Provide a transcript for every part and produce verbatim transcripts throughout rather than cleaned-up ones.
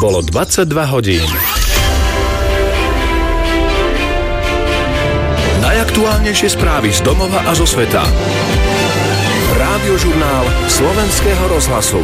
Bolo dvadsaťdva hodín. Najaktuálnejšie správy z domova a zo sveta. Rádiožurnál Slovenského rozhlasu.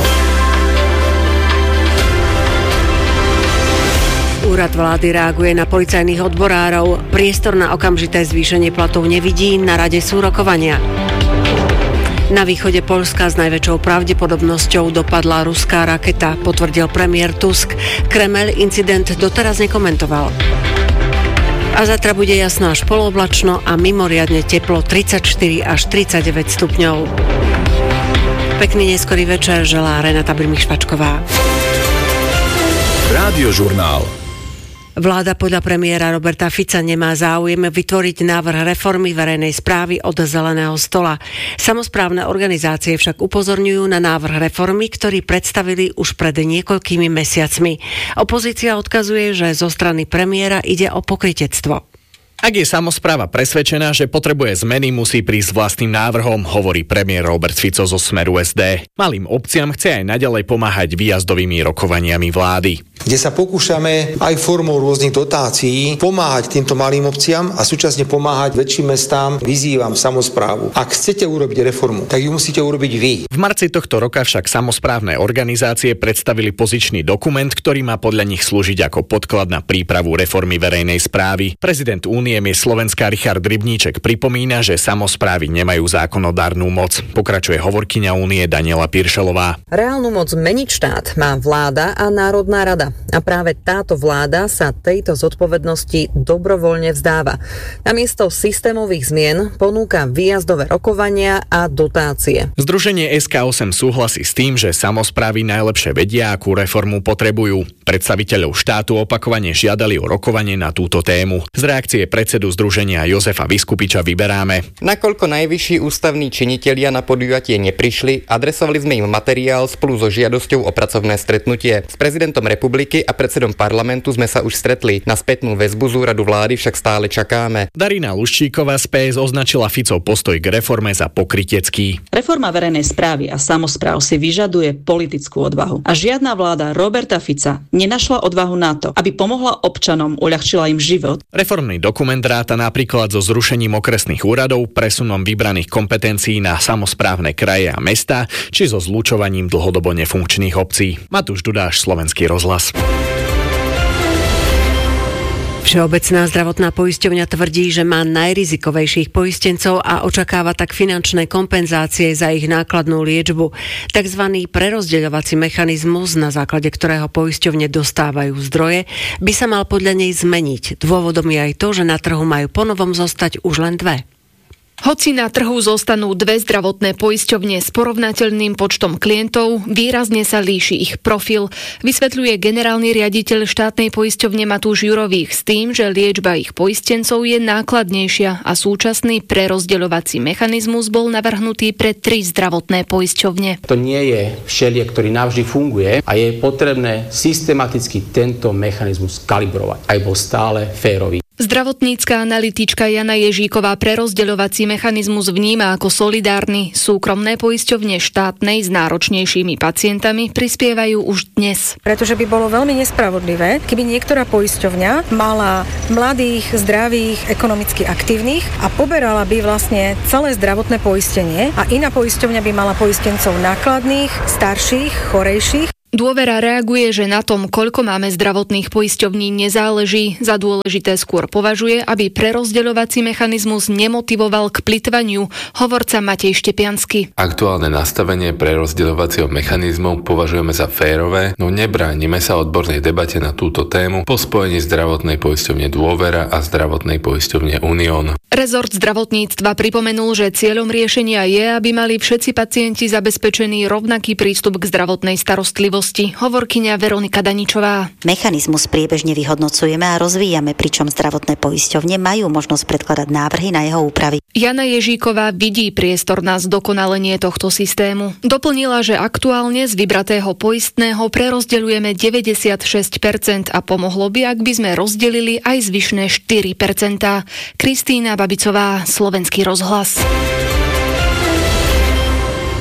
Úrad vlády reaguje na policajných odborárov. Priestor na okamžité zvýšenie platov nevidí, na rade sú rokovania. Na východe Poľska s najväčšou pravdepodobnosťou dopadla ruská raketa, potvrdil premiér Tusk. Kremeľ incident doteraz nekomentoval. A zatra bude jasno až polooblačno a mimoriadne teplo tridsaťštyri až tridsaťdeväť stupňov. Pekný neskorý večer želá Renata Brmišvačková. Rádiožurnál. Vláda podľa premiéra Roberta Fica nemá záujem vytvoriť návrh reformy verejnej správy od zeleného stola. Samosprávne organizácie však upozorňujú na návrh reformy, ktorý predstavili už pred niekoľkými mesiacmi. Opozícia odkazuje, že zo strany premiéra ide o pokrytectvo. Ak je samospráva presvedčená, že potrebuje zmeny, musí prísť s vlastným návrhom, hovorí premiér Robert Fico zo Smeru es dé. Malým obciam chce aj naďalej pomáhať výjazdovými rokovaniami vlády. Kde sa pokúšame aj formou rôznych dotácií pomáhať týmto malým obciam a súčasne pomáhať väčším mestám. Vyzývam samosprávu. Ak chcete urobiť reformu, tak ju musíte urobiť vy. V marci tohto roka však samosprávne organizácie predstavili pozičný dokument, ktorý má podľa nich slúžiť ako podklad na prípravu reformy verejnej správy. Prezident Únie je Slovenska Richard Rybníček pripomína, že samosprávy nemajú zákonodárnu moc. Pokračuje hovorkyňa Únie Daniela Piršelová. Reálnu moc meniť štát má vláda a Národná rada. A práve táto vláda sa tejto zodpovednosti dobrovoľne vzdáva. Namiesto systémových zmien ponúka výjazdové rokovania a dotácie. Združenie es ká osem súhlasí s tým, že samosprávy najlepšie vedia, akú reformu potrebujú. Predstaviteľov štátu opakovane žiadali o rokovanie na túto tému. Z reakcie predsedu združenia Jozefa Viskupiča vyberáme. Nakoľko najvyšší ústavní činitelia na podujatie neprišli, adresovali sme im materiál spolu so žiadosťou o pracovné stretnutie. S prezidentom republiky a predsedom parlamentu sme sa už stretli. Na spätnú väzbu z úradu vlády však stále čakáme. Darina Luščíková z pé es označila Ficov postoj k reforme za pokrytecký. Reforma verejnej správy a samospráv si vyžaduje politickú odvahu. A žiadna vláda Roberta Fica nenašla odvahu na to, aby pomohla občanom, uľahčila im život. Reformný dokument ráta napríklad so zrušením okresných úradov, presunom vybraných kompetencií na samosprávne kraje a mestá, či so zlučovaním dlhodobo nefunkčných obcí. Matúš Dudáš, Slovenský rozhlas. Všeobecná zdravotná poisťovňa tvrdí, že má najrizikovejších poistencov a očakáva tak finančné kompenzácie za ich nákladnú liečbu. Takzvaný prerozdeľovací mechanizmus, na základe ktorého poisťovne dostávajú zdroje, by sa mal podľa nej zmeniť. Dôvodom je aj to, že na trhu majú ponovom zostať už len dve. Hoci na trhu zostanú dve zdravotné poisťovne s porovnateľným počtom klientov, výrazne sa líši ich profil, vysvetľuje generálny riaditeľ štátnej poisťovne Matúš Jurových s tým, že liečba ich poistencov je nákladnejšia a súčasný prerozdeľovací mechanizmus bol navrhnutý pre tri zdravotné poisťovne. To nie je všeliek, ktorý navždy funguje a je potrebné systematicky tento mechanizmus kalibrovať, aj bol stále férový. Zdravotnícka analytička Jana Ježíková prerozdeľovací mechanizmus vníma ako solidárny. Súkromné poisťovne štátnej s náročnejšími pacientami prispievajú už dnes. Pretože by bolo veľmi nespravodlivé, keby niektorá poisťovňa mala mladých, zdravých, ekonomicky aktívnych a poberala by vlastne celé zdravotné poistenie a iná poisťovňa by mala poistencov nákladných, starších, chorejších. Dôvera reaguje, že na tom, koľko máme zdravotných poisťovní, nezáleží. Za dôležité skôr považuje, aby prerozdeľovací mechanizmus nemotivoval k plytvaniu. Hovorca Matej Štepiansky. Aktuálne nastavenie prerozdeľovacieho mechanizmu považujeme za férové, no nebránime sa odbornej debate na túto tému po spojení zdravotnej poisťovne Dôvera a zdravotnej poisťovne Unión. Rezort zdravotníctva pripomenul, že cieľom riešenia je, aby mali všetci pacienti zabezpečený rovnaký prístup k zdravotnej starostlivosti. Hovorkyňa Veronika Daničová. Mechanizmus priebežne vyhodnocujeme a rozvíjame, pričom zdravotné poisťovne majú možnosť predkladať návrhy na jeho úpravy. Jana Ježíková vidí priestor na zdokonalenie tohto systému. Doplnila, že aktuálne z vybratého poistného prerozdeľujeme deväťdesiatšesť percent a pomohlo by, ak by sme rozdelili aj zvyšné štyri percentá. Kristína Babicová, Slovenský rozhlas.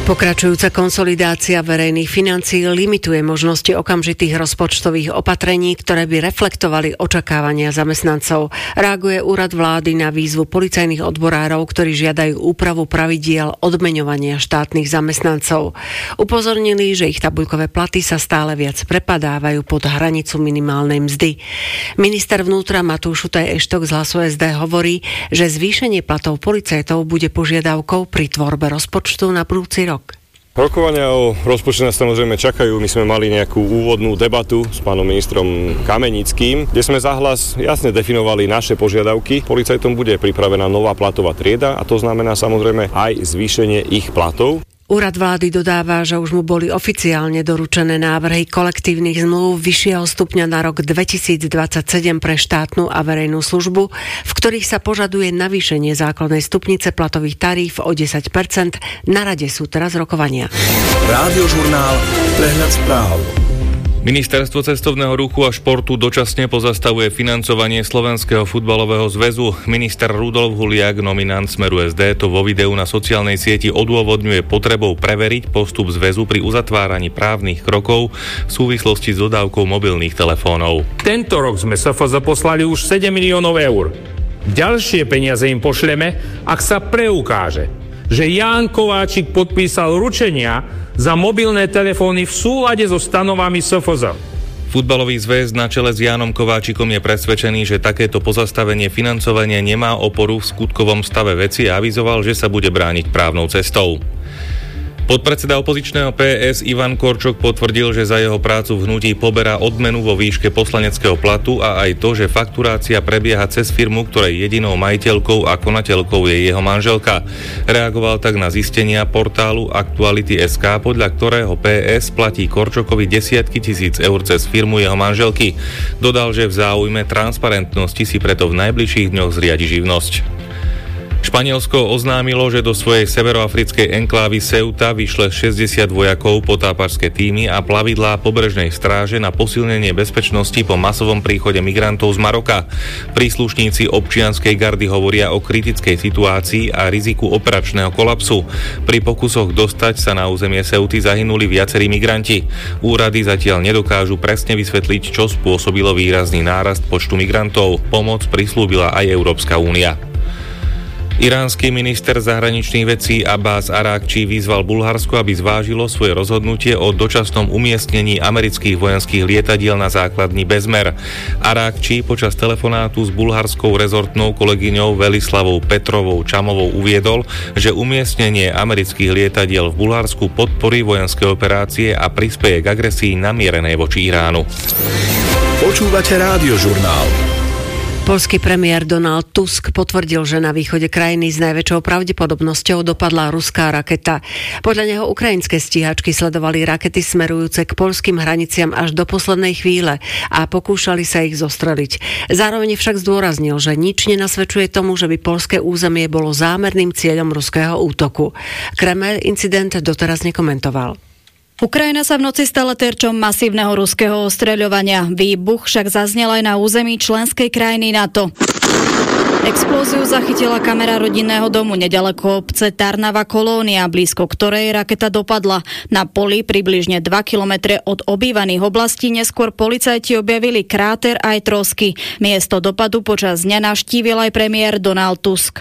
Pokračujúca konsolidácia verejných financií limituje možnosti okamžitých rozpočtových opatrení, ktoré by reflektovali očakávania zamestnancov. Reaguje úrad vlády na výzvu policajných odborárov, ktorí žiadajú úpravu pravidiel odmeňovania štátnych zamestnancov. Upozornili, že ich tabuľkové platy sa stále viac prepadávajú pod hranicu minimálnej mzdy. Minister vnútra Matúš Šutaj Eštok z Hlasu es dé hovorí, že zvýšenie platov policajtov bude požiadavkou pri tvorbe rozpočtu na budúci rok. Rokovania o rozpočte nás samozrejme čakajú. My sme mali nejakú úvodnú debatu s pánom ministrom Kamenickým, kde sme zahlas jasne definovali naše požiadavky. Policajtom bude pripravená nová platová trieda a to znamená samozrejme aj zvýšenie ich platov. Úrad vlády dodáva, že už mu boli oficiálne doručené návrhy kolektívnych zmluv vyššieho stupňa na rok dvetisícdvadsaťsedem pre štátnu a verejnú službu, v ktorých sa požaduje navýšenie základnej stupnice platových taríf o desať percent. Na rade sú teraz rokovania. Rádiožurnál, prehľad správ. Ministerstvo cestovného ruchu a športu dočasne pozastavuje financovanie Slovenského futbalového zväzu. Minister Rudolf Huliak, nominant Smeru es dé, to vo videu na sociálnej sieti odôvodňuje potrebou preveriť postup zväzu pri uzatváraní právnych krokov v súvislosti s dodávkou mobilných telefónov. Tento rok sme es ef zet poslali už sedem miliónov eur. Ďalšie peniaze im pošleme, ak sa preukáže, že Ján Kováčik podpísal ručenia za mobilné telefóny v súlade so stanovami es ef zet. Futbalový zväz na čele s Jánom Kováčikom je presvedčený, že takéto pozastavenie financovania nemá oporu v skutkovom stave veci a avizoval, že sa bude brániť právnou cestou. Podpredseda opozičného pé es Ivan Korčok potvrdil, že za jeho prácu v hnutí poberá odmenu vo výške poslaneckého platu a aj to, že fakturácia prebieha cez firmu, ktorej jedinou majiteľkou a konateľkou je jeho manželka. Reagoval tak na zistenia portálu Aktuality bodka es ká, podľa ktorého pé es platí Korčokovi desiatky tisíc eur cez firmu jeho manželky. Dodal, že v záujme transparentnosti si preto v najbližších dňoch zriadi živnosť. Španielsko oznámilo, že do svojej severoafrickej enklávy Ceuta vyšle šesťdesiat vojakov, potápačské týmy a plavidlá pobrežnej stráže na posilnenie bezpečnosti po masovom príchode migrantov z Maroka. Príslušníci občianskej gardy hovoria o kritickej situácii a riziku operačného kolapsu. Pri pokusoch dostať sa na územie Ceuty zahynuli viacerí migranti. Úrady zatiaľ nedokážu presne vysvetliť, čo spôsobilo výrazný nárast počtu migrantov. Pomoc prislúbila aj Európska únia. Iránsky minister zahraničných vecí Abbas Arakči vyzval Bulharsko, aby zvážilo svoje rozhodnutie o dočasnom umiestnení amerických vojenských lietadiel na základni Bezmer. Arakči počas telefonátu s bulharskou rezortnou kolegyňou Velislavou Petrovou Čamovou uviedol, že umiestnenie amerických lietadiel v Bulharsku podporí vojenské operácie a prispeje k agresii namierenej voči Iránu. Počúvate Rádiožurnál. Poľský premiér Donald Tusk potvrdil, že na východe krajiny s najväčšou pravdepodobnosťou dopadla ruská raketa. Podľa neho ukrajinské stíhačky sledovali rakety smerujúce k poľským hraniciam až do poslednej chvíle a pokúšali sa ich zostreliť. Zároveň však zdôraznil, že nič nenasvedčuje tomu, že by poľské územie bolo zámerným cieľom ruského útoku. Kreml incident doteraz nekomentoval. Ukrajina sa v noci stala terčom masívneho ruského ostreľovania. Výbuch však zaznel aj na území členskej krajiny NATO. Explóziu zachytila kamera rodinného domu nedaleko obce Tarnava Kolónia, blízko ktorej raketa dopadla. Na poli približne dva kilometre od obývaných oblastí neskôr policajti objavili kráter aj trosky. Miesto dopadu počas dňa navštívil aj premiér Donald Tusk.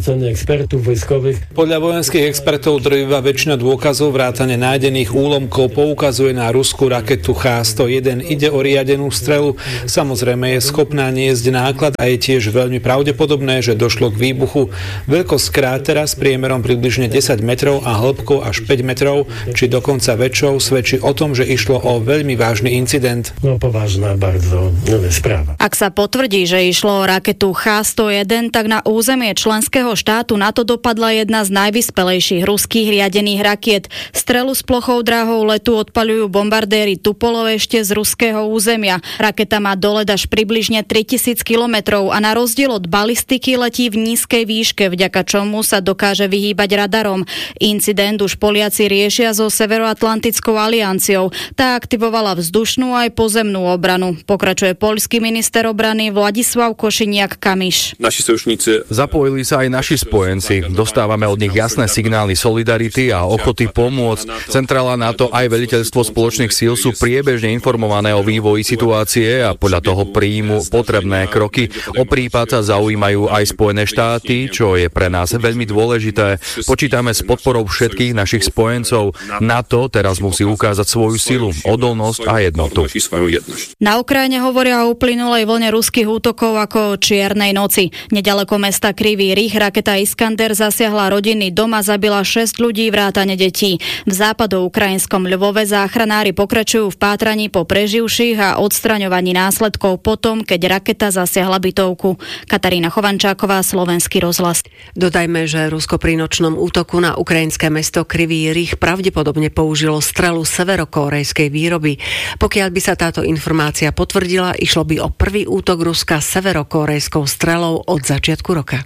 Podľa vojenských expertov drvivá väčšina dôkazov vrátane nájdených úlomkov poukazuje na ruskú raketu H sto jeden. Ide o riadenú strelu. Samozrejme je schopná niesť náklad a je tiež veľmi pravdepodobné, že došlo k výbuchu. Veľkosť krátera s priemerom približne desať metrov a hĺbkou až päť metrov, či dokonca väčšou, svedčí o tom, že išlo o veľmi vážny incident. No povážna, bardzo správa. Ak sa potvrdí, že išlo o raketu H sto jeden, tak na územie členského štátu NATO dopadla jedna z najvyspelejších ruských riadených rakiet. Strelu s plochou dráhou letu odpaľujú bombardéry Tupolov ešte z ruského územia. Raketa má dolet až približne tritisíc kilometrov a na rozdiel od balistických balistiky letí v nízkej výške, vďaka čomu sa dokáže vyhýbať radarom. Incident už Poliaci riešia so Severoatlantickou alianciou. Tá aktivovala vzdušnú aj pozemnú obranu. Pokračuje poľský minister obrany Władysław Kosiniak-Kamysz. Naši sojušníci zapojili sa aj naši spojenci. Dostávame od nich jasné signály solidarity a ochoty pomôcť. Centrála NATO aj veliteľstvo spoločných síl sú priebežne informované o vývoji situácie a podľa toho príjmu potrebné kroky. O prípad sa zaujímajú aj Spojené štáty, čo je pre nás veľmi dôležité. Počítame s podporou všetkých našich spojencov. NATO teraz musí ukázať svoju silu, odolnosť a jednotu. Na Ukrajine hovoria o uplynulej vlne ruských útokov ako čiernej noci. Nedaleko mesta Krivý Rih raketa Iskander zasiahla rodinný dom a zabila šesť ľudí vrátane detí. V západoukrajinskom Ľvove záchranári pokračujú v pátraní po preživších a odstraňovaní následkov potom, keď raketa zasiahla bytovku. Katarína Chovančáková, Slovenský rozhlas. Dodajme, že Rusko pri nočnom útoku na ukrajinské mesto Krivý Rih pravdepodobne použilo strelu severokórejskej výroby. Pokiaľ by sa táto informácia potvrdila, išlo by o prvý útok Ruska severokórejskou strelou od začiatku roka.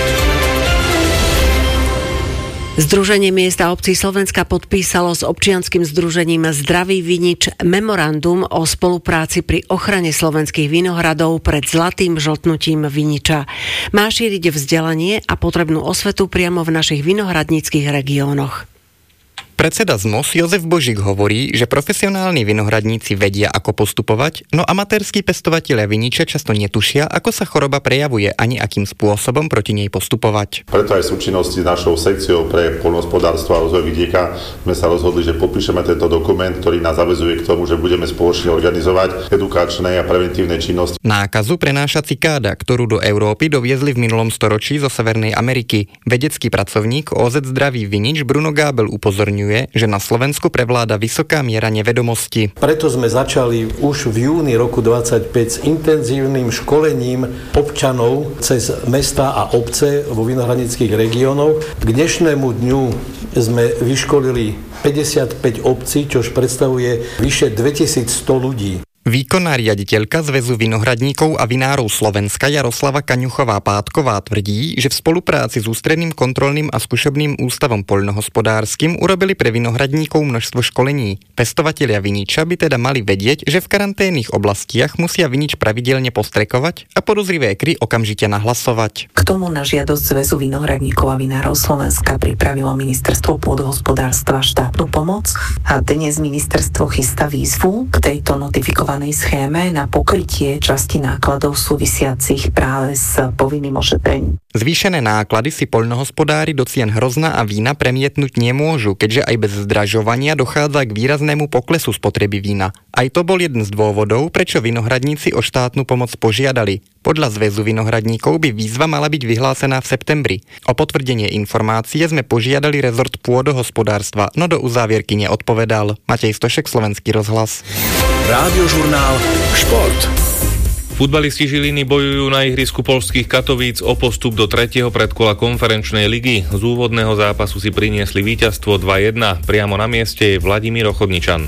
Združenie miest a obcí Slovenska podpísalo s občianskym združením Zdravý vinič memorandum o spolupráci pri ochrane slovenských vinohradov pred zlatým žltnutím viniča. Má šíriť vzdelanie a potrebnú osvetu priamo v našich vinohradníckych regiónoch. Predseda zmos Jozef Božík hovorí, že profesionálni vinohradníci vedia, ako postupovať, no amatérski pestovatelia viniče často netušia, ako sa choroba prejavuje ani akým spôsobom proti nej postupovať. Preto aj v súčinnosti s našou sekciou pre poľnohospodárstvo a rozvoj vidieka sme sa rozhodli, že podpíšeme tento dokument, ktorý nás zaväzuje k tomu, že budeme spoločne organizovať edukačné a preventívne činnosti. Nákazu prenáša cikáda, ktorú do Európy doviezli v minulom storočí zo Severnej Ameriky. Vedecký pracovník ó zet Zdravý vinič Bruno Gábel upozorňuje, že na Slovensku prevláda vysoká miera nevedomosti. Preto sme začali už v júni roku dvadsaťpäť s intenzívnym školením občanov cez mestá a obce vo vinohradníckych regiónoch. K dnešnému dňu sme vyškolili päťdesiatpäť obcí, čož predstavuje vyše dvetisícsto ľudí. Výkonná riaditeľka Zväzu vinohradníkov a vinárov Slovenska Jaroslava Kaňuchová-Pátková tvrdí, že v spolupráci s Ústredným kontrolným a skúšobným ústavom poľnohospodárskym urobili pre vinohradníkov množstvo školení. Pestovatelia viniča by teda mali vedieť, že v karanténnych oblastiach musia vinič pravidelne postrekovať a podozrivé kry okamžite nahlasovať. K tomu na žiadosť Zväzu vinohradníkov a vinárov Slovenska pripravilo Ministerstvo pôdohospodárstva štátnu pomoc a dnes ministerstvo chystá výzvu k tejto notifikovanej schéme na pokrytie časti nákladov súvisiacich práve s povinným ošetrením. Zvýšené náklady si poľnohospodári do cien hrozna a vína premietnúť nemôžu, keďže aj bez zdražovania dochádza k výraznému poklesu spotreby vína. Aj to bol jeden z dôvodov, prečo vinohradníci o štátnu pomoc požiadali. Podľa Zväzu vinohradníkov by výzva mala byť vyhlásená v septembri. O potvrdenie informácie sme požiadali rezort pôdohospodárstva, no do uzávierky neodpovedal. Matej Stošek, Slovenský rozhlas. Rádiožurnál Šport. Futbalisti Žiliny bojujú na ihrisku poľských Katovíc o postup do tretieho predkola konferenčnej ligy. Z úvodného zápasu si priniesli víťazstvo dva jedna. Priamo na mieste je Vladimír Ochodničan.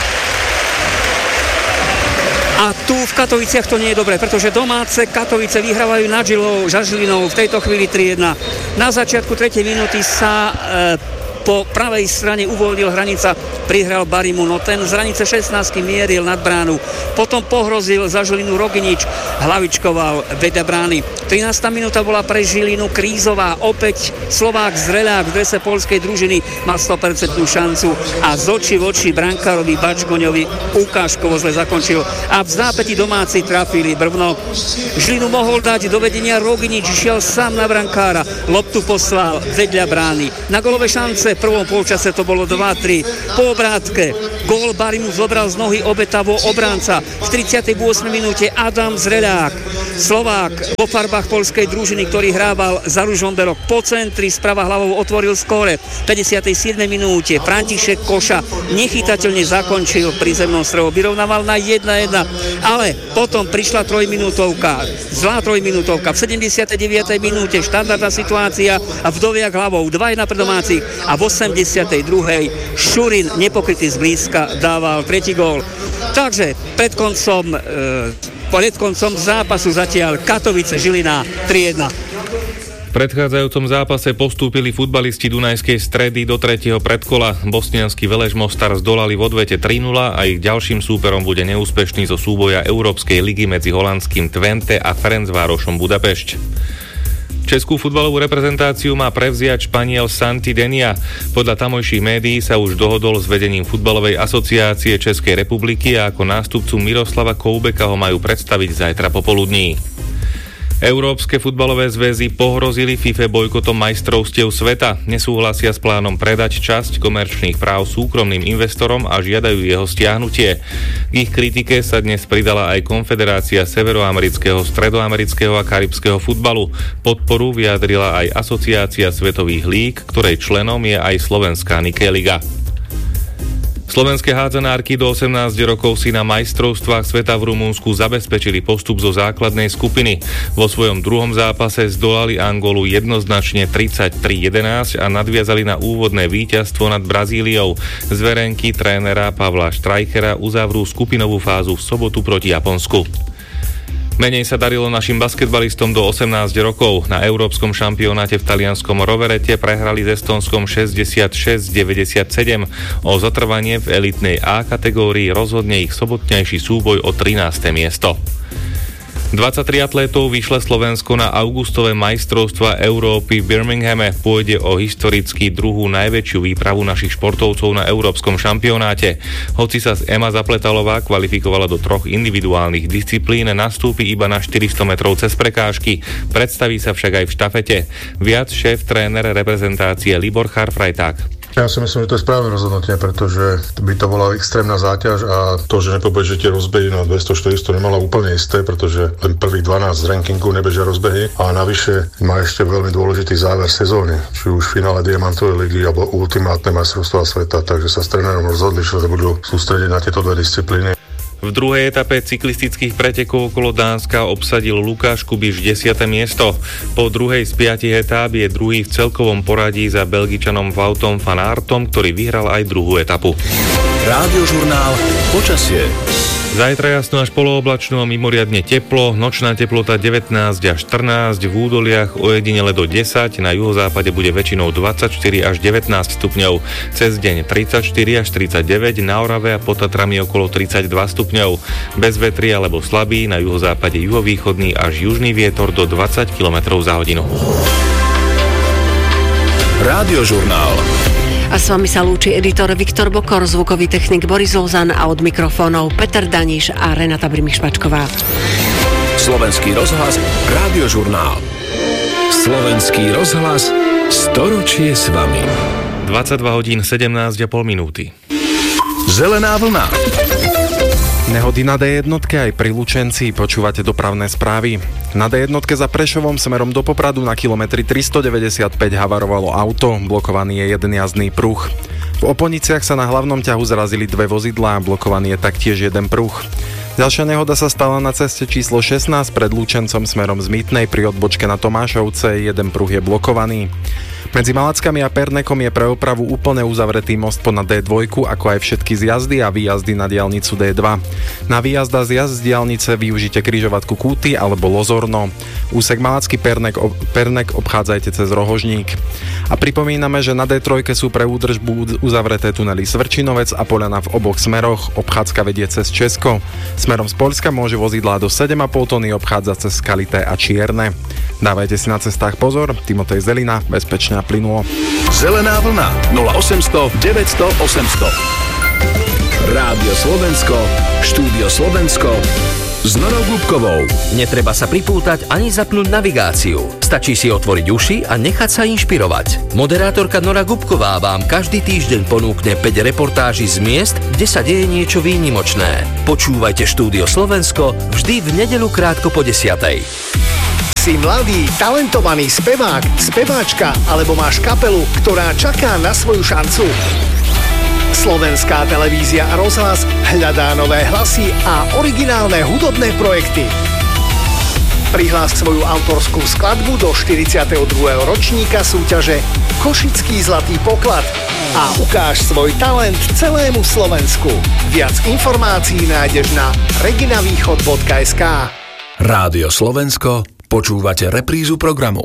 A tu v Katoviciach to nie je dobré, pretože domáce Katovice vyhrávajú nad Žilou, za Žilinou v tejto chvíli tri jedna. Na začiatku tretej minúty sa e, po pravej strane uvoľnil hranica, prihral Barimu, no ten z hranice šestnástky mieril nad bránu. Potom pohrozil za Žilinu Roginič, hlavičkoval vedľa brány. trinásta minúta bola pre Žilinu krízová, opäť Slovák Zrelák v drese poľskej družiny mal sto percent šancu a z očí v oči brankárovi Bačgoňovi ukážkovo zle zakončil a v zápäti domáci trafili brvno. Žilinu mohol dať do vedenia Roginič, šiel sám na brankára, loptu poslal vedľa brány. Na golové šance v prvom polčase to bolo dva tri. Po obrátke gól Barimu zobral z nohy obetavo obránca. V tridsiatej ôsmej minúte Adam Zrelák, Slovák vo farbách poľskej družiny, ktorý hrával za Ružomberok po centri, sprava hlavou otvoril skóre. V päťdesiatej siedmej minúte František Koša nechytateľne zakončil prízemnou strelou, vyrovnával na jedna jedna, ale potom prišla trojminútovka, zlá trojminútovka. V sedemdesiatej deviatej minúte štandardná situácia a Vdoviak hlavou dva jedna pre domácich a v osemdesiatej druhej Šurin nepokrytý zblízka dával tretí gól. Takže pred koncom e, pred koncom zápasu zatiaľ Katovice Žilina tri jedna. V predchádzajúcom zápase postúpili futbalisti Dunajskej Stredy do tretieho predkola. Bosniansky Veleš Mostar zdolali v odvete tri nula a ich ďalším súperom bude neúspešný zo súboja Európskej ligy medzi holandským Twente a Ferencvárošom Budapešť. Českú futbalovú reprezentáciu má prevziať Španiel Santi Denia. Podľa tamojších médií sa už dohodol s vedením Futbalovej asociácie Českej republiky a ako nástupcu Miroslava Koubeka ho majú predstaviť zajtra popoludní. Európske futbalové zväzy pohrozili FIFA bojkotom majstrovstiev sveta. Nesúhlasia s plánom predať časť komerčných práv súkromným investorom a žiadajú jeho stiahnutie. K ich kritike sa dnes pridala aj Konfederácia severoamerického, stredoamerického a karibského futbalu. Podporu vyjadrila aj Asociácia svetových líg, ktorej členom je aj slovenská Nike Liga. Slovenské hádzanárky do osemnásť rokov si na majstrovstvách sveta v Rumunsku zabezpečili postup zo základnej skupiny. Vo svojom druhom zápase zdolali Angolu jednoznačne tridsaťtri jedenásť a nadviazali na úvodné víťazstvo nad Brazíliou. Zverenky trénera Pavla Štrajchera uzavrú skupinovú fázu v sobotu proti Japonsku. Menej sa darilo našim basketbalistom do osemnásť rokov. Na európskom šampionáte v talianskom Roverete prehrali s Estonskom šesťdesiatšesť deväťdesiatsedem. O zotrvanie v elitnej A kategórii rozhodne ich sobotnejší súboj o trináste miesto. dvadsaťtri atlétov vyšle Slovensko na augustové majstrovstvá Európy v Birminghame. Pôjde o historicky druhú najväčšiu výpravu našich športovcov na európskom šampionáte. Hoci sa Ema Zapletalová kvalifikovala do troch individuálnych disciplín, nastúpi iba na štyristo metrov cez prekážky. Predstaví sa však aj v štafete. Viac šéf tréner reprezentácie Libor Charfrajták. Ja si myslím, že to je správne rozhodnutie, pretože by to bola extrémna záťaž a to, že nepobežíte rozbehy na dvesto štyristo nemala úplne isté, pretože len prvých dvanásť z rankingu nebežia rozbehy a navyše má ešte veľmi dôležitý záver sezóny, či už v finále Diamantovej ligy alebo ultimátne majstrovstvá sveta, takže sa s trénerom rozhodli, že sa budú sústrediť na tieto dve disciplíny. V druhej etape cyklistických pretekov okolo Dánska obsadil Lukáš Kubiš desiate miesto. Po druhej z piatich etáp je druhý v celkovom poradí za Belgičanom Woutom van Aertom, ktorý vyhral aj druhú etapu. Rádiožurnál Počasie. Zajtra jasno až polooblačno, mimoriadne teplo, nočná teplota devätnásť až štrnásť, v údoliach ojedinele do desať, na juhozápade bude väčšinou dvadsaťštyri až devätnásť stupňov, cez deň tridsaťštyri až tridsaťdeväť, na Orave a pod Tatrami okolo tridsaťdva stupňov, bez vetri alebo slabý, na juhozápade juhovýchodný až južný vietor do dvadsať kilometrov za hodinu. Rádiožurnál. A s vami sa lúči editor Viktor Bokor, zvukový technik Boris Lozan a od mikrofónov Peter Daniš a Renata Brimich-Špačková. Slovenský rozhlas, Rádiožurnál. Slovenský rozhlas, storočie s vami. dvadsaťdva hodín sedemnásť a pol minúty. Zelená vlna. Nehody na dé jednotke aj pri Lučenci, počúvate dopravné správy. Na dé jednotke za Prešovom smerom do Popradu na kilometri tristodeväťdesiatpäť havarovalo auto, blokovaný je jeden jazdný pruh. V Oponiciach sa na hlavnom ťahu zrazili dve vozidlá, blokovaný je taktiež jeden pruh. Ďalšia nehoda sa stala na ceste číslo šestnásť pred Lučencom smerom z Mýtnej pri odbočke na Tomášovce, jeden pruh je blokovaný. Medzi Malackami a Pernekom je pre opravu úplne uzavretý most ponad dé dva, ako aj všetky zjazdy a výjazdy na diaľnicu dé dva. Na výjazd a zjazd z diaľnice využite križovatku Kúty alebo Lozorno. Úsek Malacky Pernek, ob, Pernek obchádzajte cez Rohožník. A pripomíname, že na dé tri sú pre údržbu uzavreté tunely Svrčinovec a Poľana v oboch smeroch. Obchádzka vedie cez Česko. Smerom z Poľska môže vozidlá do sedem a pol tony obchádzať cez Skalité a Čierne. Dávajte si na cestách pozor. Timotej Zelina, bezpečne a plynulo. Zelená vlna nula osemsto deväťsto osemsto. Rádio Slovensko, štúdio Slovensko s Norou Gubkovou. Netreba sa pripútať ani zapnúť navigáciu. Stačí si otvoriť uši a nechať sa inšpirovať. Moderátorka Nora Gubková vám každý týždeň ponúkne päť reportáží z miest, kde sa deje niečo výnimočné. Počúvajte štúdio Slovensko vždy v nedeľu krátko po desiatej. Si mladý, talentovaný spevák, speváčka alebo máš kapelu, ktorá čaká na svoju šancu? Slovenská televízia a rozhlas hľadá nové hlasy a originálne hudobné projekty. Prihlás svoju autorskú skladbu do štyridsiateho druhého ročníka súťaže Košický zlatý poklad a ukáž svoj talent celému Slovensku. Viac informácií nájdeš na reginavýchod bodka es ká. Rádio Slovensko, počúvate reprízu programu.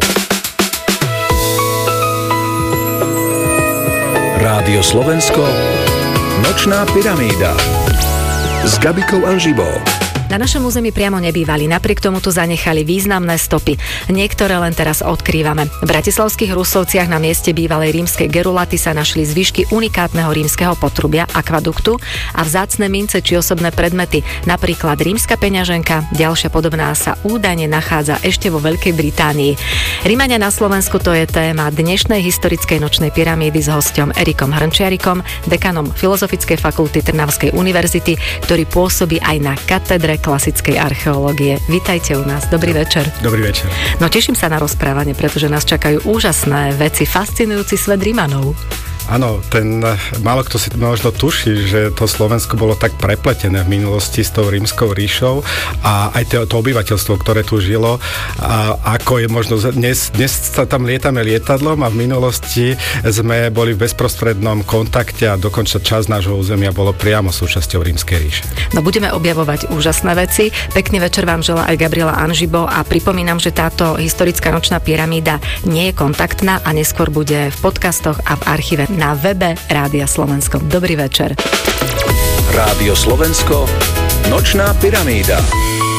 Rádio Slovensko, Nočná pyramída s Gabikou Anžibou. Na našom území priamo nebývali, napriek tomu tu zanechali významné stopy. Niektoré len teraz odkrývame. V bratislavských Rusovciach na mieste bývalej rímskej Gerulaty sa našli zvyšky unikátneho rímskeho potrubia, akvaduktu a vzácne mince či osobné predmety, napríklad rímska peňaženka, ďalšia podobná sa údajne nachádza ešte vo Veľkej Británii. Rímania na Slovensku, to je téma dnešnej historickej nočnej pyramídy s hosťom Erikom Hrnčiarikom, dekanom Filozofickej fakulty Trnavskej univerzity, ktorý pôsobí aj na katedre klasickej archeológie. Vítajte u nás. Dobrý večer. Dobrý večer. No teším sa na rozprávanie, pretože nás čakajú úžasné veci, fascinujúci svet Rimanov. Áno, ten málo kto si možno tuší, že to Slovensko bolo tak prepletené v minulosti s tou rímskou ríšou a aj to, to obyvateľstvo, ktoré tu žilo, a ako je možno dnes, dnes sa tam lietame lietadlom a v minulosti sme boli v bezprostrednom kontakte a dokonca časť nášho územia bolo priamo súčasťou rímskej ríše. No budeme objavovať úžasné veci. Pekný večer vám želá aj Gabriela Anžibo a pripomínam, že táto historická nočná pyramída nie je kontaktná a neskôr bude v podcastoch a v archíve na webe Rádia Slovensko. Dobrý večer. Rádio Slovensko, Nočná pyramída.